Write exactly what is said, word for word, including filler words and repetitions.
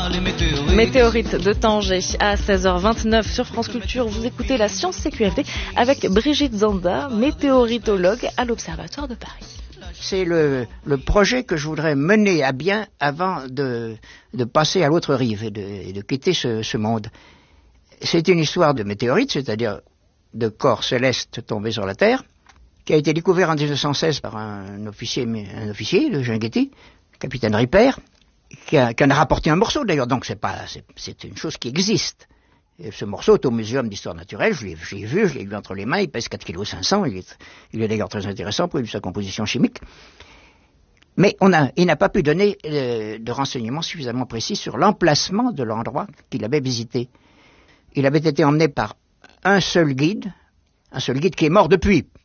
les météorites. Météorite de Tanger à seize heures vingt-neuf sur France Culture. Vous écoutez la Science C Q F D avec Brigitte Zanda, météoritologue à l'Observatoire de Paris. C'est le, le projet que je voudrais mener à bien avant de, de passer à l'autre rive et de, et de quitter ce, ce monde. C'est une histoire de météorites, c'est-à-dire de corps célestes tombés sur la Terre, qui a été découvert en dix-neuf cent seize par un officier, un officier de Jungetti, capitaine Ripper, qui, a, qui en a rapporté un morceau d'ailleurs, donc c'est pas, c'est, c'est une chose qui existe. Et ce morceau est au Muséum d'Histoire Naturelle, je l'ai, je l'ai vu, je l'ai eu entre les mains, il pèse quatre virgule cinq kilos, il est, il est d'ailleurs très intéressant pour sa composition chimique. Mais on a, il n'a pas pu donner euh, de renseignements suffisamment précis sur l'emplacement de l'endroit qu'il avait visité. Il avait été emmené par un seul guide, un seul guide qui est mort depuis,